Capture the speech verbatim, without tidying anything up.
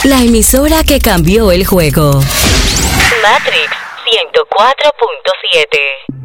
La emisora que cambió el juego. Matrix ciento cuatro punto siete.